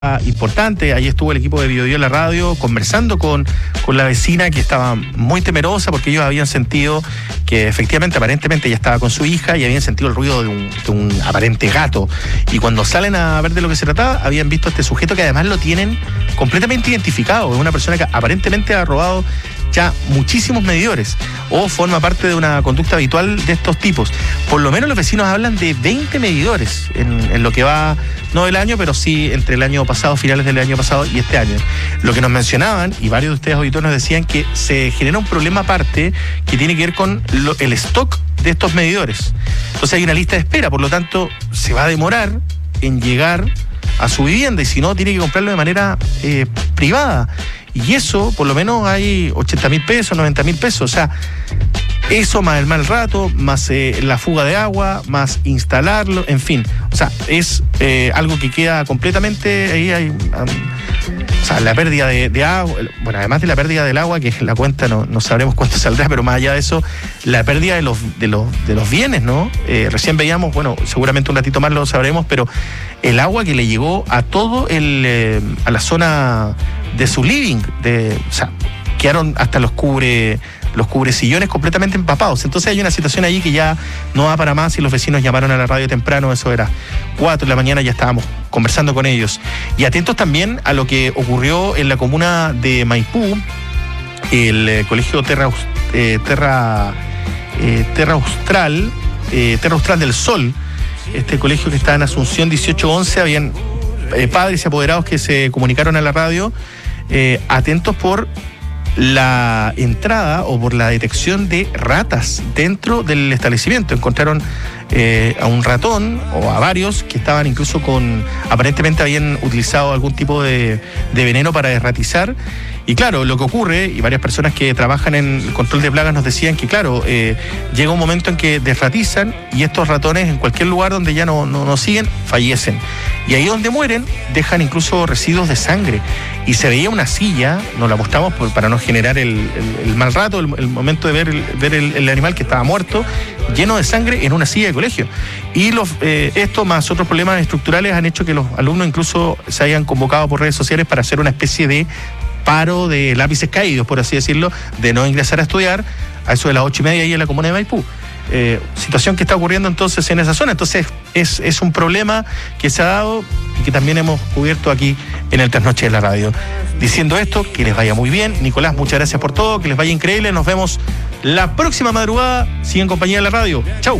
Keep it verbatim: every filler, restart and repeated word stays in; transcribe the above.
importante. Ahí estuvo el equipo de Biobío en la radio conversando con, con la vecina, que estaba muy temerosa porque ellos habían sentido que efectivamente, aparentemente ella estaba con su hija y habían sentido el ruido de un, de un aparente gato, y cuando salen a ver de lo que se trataba, habían visto a este sujeto que además lo tienen completamente identificado. Es una persona que aparentemente ha robado ya muchísimos medidores o forma parte de una conducta habitual de estos tipos. Por lo menos los vecinos hablan de veinte medidores en, en lo que va, no del año, pero sí entre el año pasado, finales del año pasado y este año. Lo que nos mencionaban, y varios de ustedes auditores nos decían, que se genera un problema aparte que tiene que ver con lo, el stock de estos medidores. Entonces hay una lista de espera, por lo tanto se va a demorar en llegar a su vivienda, y si no, tiene que comprarlo de manera eh, privada. Y eso, por lo menos hay ochenta mil pesos, noventa mil pesos. O sea, eso más el mal rato, más eh, la fuga de agua, más instalarlo, en fin. O sea, es eh, algo que queda completamente ahí. Hay, um, o sea, la pérdida de, de agua. Bueno, además de la pérdida del agua, que la cuenta no, no sabremos cuánto saldrá, pero más allá de eso, la pérdida de los, de los, de los bienes, ¿no? Eh, recién veíamos, bueno, seguramente un ratito más lo sabremos, pero el agua que le llegó a todo el, eh, a la zona de su living, de, o sea, quedaron hasta los cubre, los cubresillones completamente empapados. Entonces hay una situación ahí que ya no da para más, y los vecinos llamaron a la radio temprano, eso era cuatro de la mañana, ya estábamos conversando con ellos. Y atentos también a lo que ocurrió en la comuna de Maipú, el eh, colegio Terra, eh, Terra, eh, Terra Austral, eh, Terra Austral del Sol, este colegio que está en Asunción dieciocho once, habían eh, padres y apoderados que se comunicaron a la radio, eh, atentos por la entrada o por la detección de ratas dentro del establecimiento. Encontraron eh, a un ratón o a varios que estaban incluso con, aparentemente habían utilizado algún tipo de, de veneno para desratizar. Y claro, lo que ocurre, y varias personas que trabajan en el control de plagas nos decían que claro, eh, llega un momento en que desratizan, y estos ratones en cualquier lugar donde ya no, no, no siguen, fallecen. Y ahí donde mueren, dejan incluso residuos de sangre. Y se veía una silla, nos la mostramos por, para no generar el, el, el mal rato, el, el momento de ver, el, ver el, el animal que estaba muerto, lleno de sangre en una silla de colegio. Y los, eh, esto más otros problemas estructurales han hecho que los alumnos incluso se hayan convocado por redes sociales para hacer una especie de paro de lápices caídos, por así decirlo, de no ingresar a estudiar a eso de las ocho y media ahí en la comuna de Maipú. Eh, situación que está ocurriendo entonces en esa zona. Entonces es, es un problema que se ha dado y que también hemos cubierto aquí en el Trasnoche de la Radio. Diciendo esto, que les vaya muy bien. Nicolás, muchas gracias por todo, que les vaya increíble. Nos vemos la próxima madrugada. Sigan en compañía de la radio. Chau.